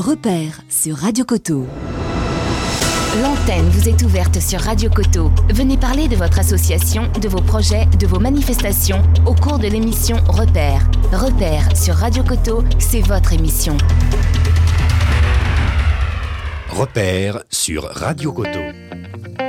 Repère sur Radio Coteau. L'antenne vous est ouverte sur Radio Coteau. Venez parler de votre association, de vos projets, de vos manifestations au cours de l'émission Repère. Repère sur Radio Coteau, c'est votre émission. Repère sur Radio Coteau.